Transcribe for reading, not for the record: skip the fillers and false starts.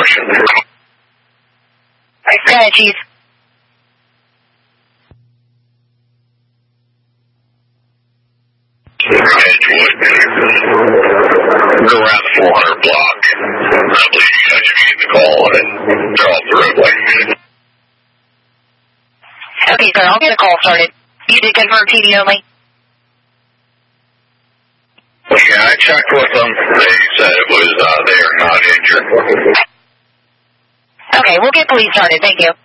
question. Go ahead, Chief. Edgewood. Go around the 400 block. I believe you guys are getting the call and they're off the roadway. Okay, sir, I'll get a call started. You did confirm TV only? Yeah, I checked with them. They said it was, they are not injured. Okay, we'll get police started. Thank you.